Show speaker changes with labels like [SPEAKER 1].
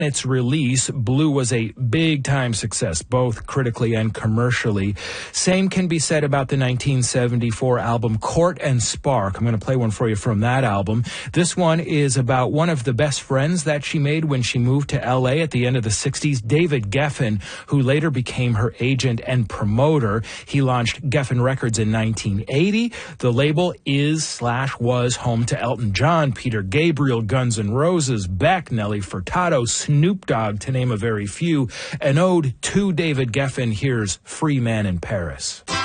[SPEAKER 1] its release, Blue was a big-time success, both critically and commercially. Same can be said about the 1974 album Court and Spark. I'm going to play one for you from that album. This one is about one of the best friends that she made when she moved to L.A. at the end of the 60s, David Geffen, who later became her agent and promoter. He launched Geffen Records in 1980. The label is/was home to Elton John, Peter Gabriel, Guns N' Roses, Beck, Nelly Furtado, Snoop Dogg, to name a very few. An ode to David Geffen. Here's Free Man in Paris.